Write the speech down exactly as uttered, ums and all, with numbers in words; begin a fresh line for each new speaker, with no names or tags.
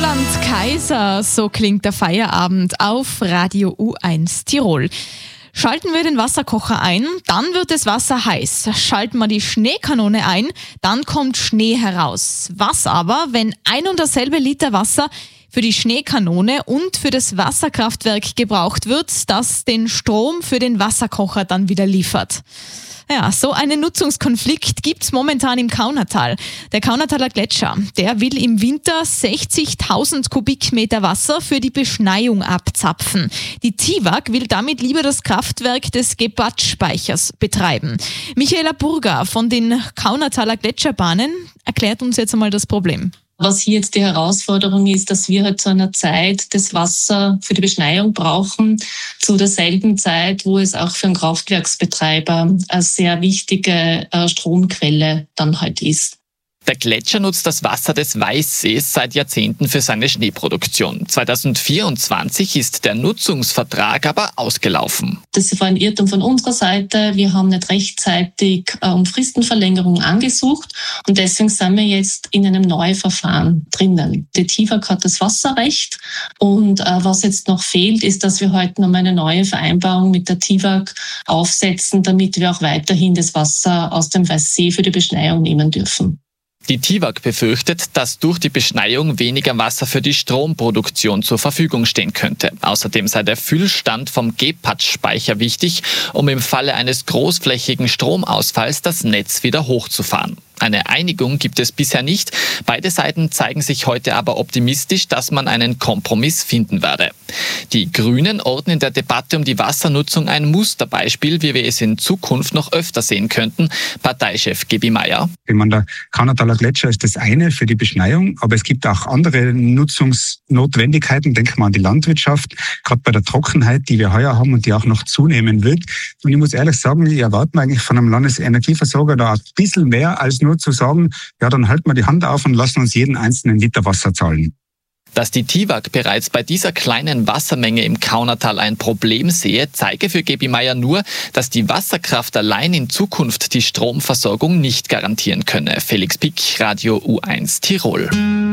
Roland Kaiser, so klingt der Feierabend auf Radio U eins Tirol. Schalten wir den Wasserkocher ein, dann wird das Wasser heiß. Schalten wir die Schneekanone ein, dann kommt Schnee heraus. Was aber, wenn ein und dasselbe Liter Wasser für die Schneekanone und für das Wasserkraftwerk gebraucht wird, das den Strom für den Wasserkocher dann wieder liefert? Ja, so einen Nutzungskonflikt gibt's momentan im Kaunertal. Der Kaunertaler Gletscher, der will im Winter sechzigtausend Kubikmeter Wasser für die Beschneiung abzapfen. Die TIWAG will damit lieber das Kraftwerk des Gebatsch-Speichers betreiben. Michaela Burger von den Kaunertaler Gletscherbahnen erklärt uns jetzt einmal das Problem.
Was hier jetzt die Herausforderung ist, dass wir halt zu einer Zeit das Wasser für die Beschneiung brauchen, zu derselben Zeit, wo es auch für einen Kraftwerksbetreiber eine sehr wichtige Stromquelle dann halt ist.
Der Gletscher nutzt das Wasser des Weißsees seit Jahrzehnten für seine Schneeproduktion. zweitausendvierundzwanzig ist der Nutzungsvertrag aber ausgelaufen.
Das war ein Irrtum von unserer Seite. Wir haben nicht rechtzeitig äh, um Fristenverlängerung angesucht und deswegen sind wir jetzt in einem neuen Verfahren drinnen. Die TIWAG hat das Wasserrecht und äh, was jetzt noch fehlt, ist, dass wir heute noch eine neue Vereinbarung mit der TIWAG aufsetzen, damit wir auch weiterhin das Wasser aus dem Weißsee für die Beschneiung nehmen dürfen.
Die TIWAG befürchtet, dass durch die Beschneiung weniger Wasser für die Stromproduktion zur Verfügung stehen könnte. Außerdem sei der Füllstand vom Gebatsch-Speicher wichtig, um im Falle eines großflächigen Stromausfalls das Netz wieder hochzufahren. Eine Einigung gibt es bisher nicht. Beide Seiten zeigen sich heute aber optimistisch, dass man einen Kompromiss finden werde. Die Grünen orten in der Debatte um die Wassernutzung ein Musterbeispiel, wie wir es in Zukunft noch öfter sehen könnten. Parteichef Gebi Meier.
Ich meine, der Kaunertaler Gletscher ist das eine für die Beschneiung, aber es gibt auch andere Nutzungsnotwendigkeiten. Denken wir an die Landwirtschaft, gerade bei der Trockenheit, die wir heuer haben und die auch noch zunehmen wird. Und ich muss ehrlich sagen, ich erwarte eigentlich von einem Landesenergieversorger da ein bisschen mehr als nur zu sagen, ja, dann halten wir die Hand auf und lassen uns jeden einzelnen Liter Wasser zahlen.
Dass die TIWAG bereits bei dieser kleinen Wassermenge im Kaunertal ein Problem sehe, zeige für Gebi Meier nur, dass die Wasserkraft allein in Zukunft die Stromversorgung nicht garantieren könne. Felix Pick, Radio U eins Tirol.